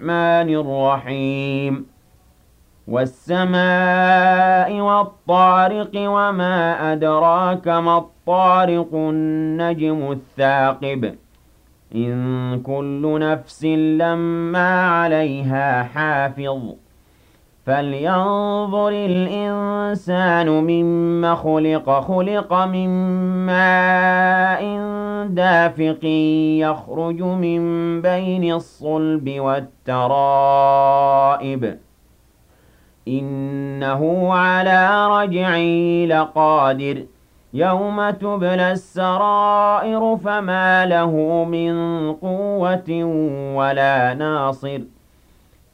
الرحمن الرحيم والسماء والطارق وما أدراك ما الطارق النجم الثاقب إن كل نفس لما عليها حافظ فلينظر الإنسان مما خلق من ماء دافق يخرج من بين الصلب والترائب إنه على رجعه لقادر يوم تبلى السرائر فما له من قوة ولا ناصر